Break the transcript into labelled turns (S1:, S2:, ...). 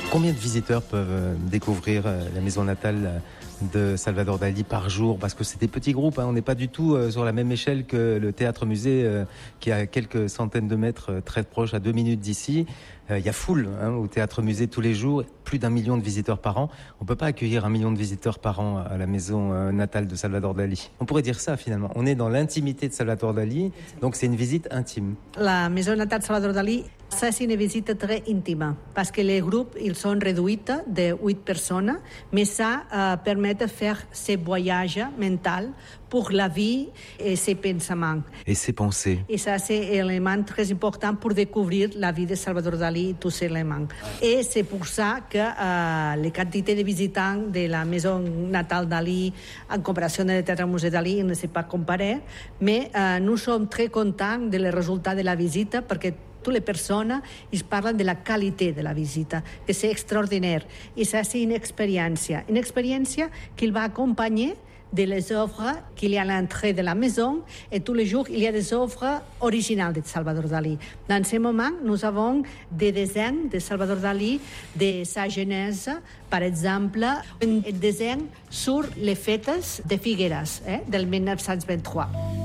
S1: Combien de visiteurs peuvent découvrir la maison natale de Salvador Dali par jour? Parce que c'est des petits groupes, on n'est pas du tout sur la même échelle que le théâtre-musée qui est à quelques centaines de mètres, très proche, à 2 minutes d'ici. Il y a foule au théâtre-musée tous les jours, plus d'1 million de visiteurs par an. On ne peut pas accueillir 1 million de visiteurs par an à la maison natale de Salvador Dali. On pourrait dire ça finalement. On est dans l'intimité de Salvador Dali, donc c'est une visite intime.
S2: La maison natale de Salvador Dali, ça c'est une visite très intime, parce que les groupes ils sont réduits de 8 personnes, mais ça permet de faire ce voyage mental pour la vie et ses pensaments.
S1: Et ses pensées.
S2: Et ça, c'est un élément très important pour découvrir la vie de Salvador Dali et tous ces éléments. Et c'est pour ça que les quantités de visitants de la maison natale Dali en comparaison avec le théâtre-musée Dali ne s'est pas comparé, mais nous sommes très contents des résultats de la visite parce que toutes les personnes ils parlent de la qualité de la visite, que c'est extraordinaire. Et ça, c'est une expérience qui va accompagner de les œuvres qu'il y a à l'entrée de la maison, et tous les jours il y a des œuvres originales de Salvador Dali. Dans ce moment, nous avons des dessins de Salvador Dali de sa jeunesse, par exemple, un dessin sur les fêtes de Figueres del 1923.